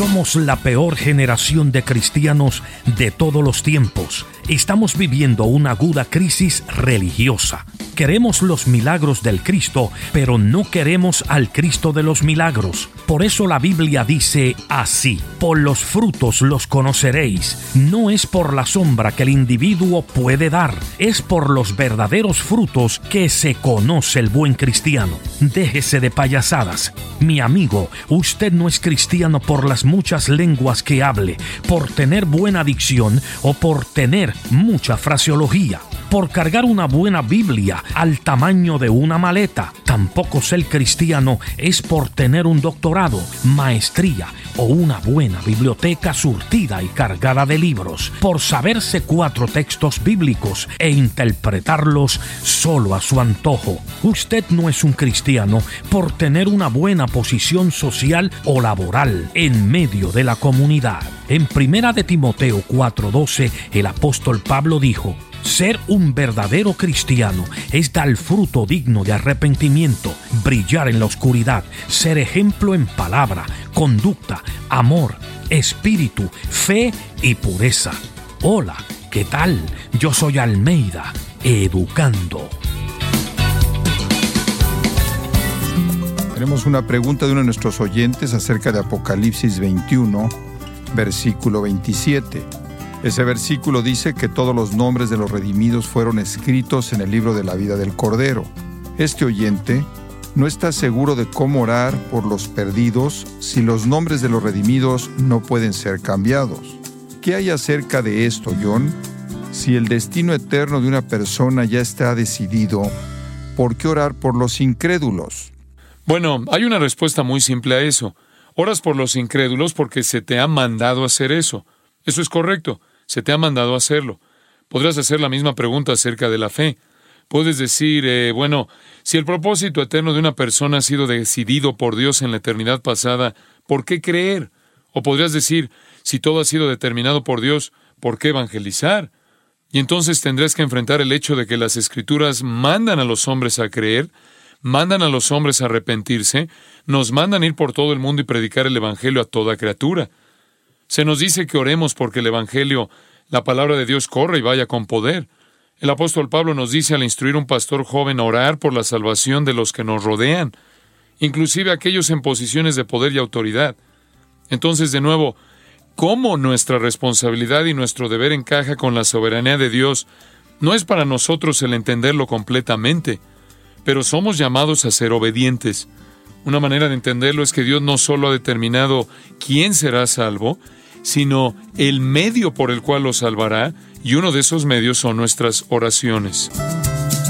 Somos la peor generación de cristianos de todos los tiempos. Estamos viviendo una aguda crisis religiosa. Queremos los milagros del Cristo, pero no queremos al Cristo de los milagros. Por eso la Biblia dice así: por los frutos los conoceréis. No es por la sombra que el individuo puede dar, es por los verdaderos frutos que se conoce el buen cristiano. Déjese de payasadas. Mi amigo, usted no es cristiano por las muchas lenguas que hable, por tener buena dicción o por tener mucha fraseología, por cargar una buena Biblia al tamaño de una maleta. Tampoco ser cristiano es por tener un doctorado, maestría o una buena biblioteca surtida y cargada de libros, por saberse 4 textos bíblicos e interpretarlos solo a su antojo. Usted no es un cristiano por tener una buena posición social o laboral en medio de la comunidad. En 1 de Timoteo 4:12, el apóstol Pablo dijo: ser un verdadero cristiano es dar fruto digno de arrepentimiento, brillar en la oscuridad, ser ejemplo en palabra, conducta, amor, espíritu, fe y pureza. Hola, ¿qué tal? Yo soy Almeida, educando. Tenemos una pregunta de uno de nuestros oyentes acerca de Apocalipsis 21, versículo 27. Ese versículo dice que todos los nombres de los redimidos fueron escritos en el libro de la vida del Cordero. Este oyente no está seguro de cómo orar por los perdidos si los nombres de los redimidos no pueden ser cambiados. ¿Qué hay acerca de esto, John? Si el destino eterno de una persona ya está decidido, ¿por qué orar por los incrédulos? Bueno, hay una respuesta muy simple a eso. Oras por los incrédulos porque se te ha mandado hacer eso. Eso es correcto. Se te ha mandado hacerlo. Podrás hacer la misma pregunta acerca de la fe. Puedes decir, si el propósito eterno de una persona ha sido decidido por Dios en la eternidad pasada, ¿por qué creer? O podrías decir, si todo ha sido determinado por Dios, ¿por qué evangelizar? Y entonces tendrás que enfrentar el hecho de que las Escrituras mandan a los hombres a creer, mandan a los hombres a arrepentirse, nos mandan ir por todo el mundo y predicar el Evangelio a toda criatura. Se nos dice que oremos porque el Evangelio, la palabra de Dios, corra y vaya con poder. El apóstol Pablo nos dice al instruir a un pastor joven a orar por la salvación de los que nos rodean, inclusive aquellos en posiciones de poder y autoridad. Entonces, de nuevo, ¿cómo nuestra responsabilidad y nuestro deber encaja con la soberanía de Dios? No es para nosotros el entenderlo completamente, pero somos llamados a ser obedientes. Una manera de entenderlo es que Dios no solo ha determinado quién será salvo, sino el medio por el cual lo salvará, y uno de esos medios son nuestras oraciones.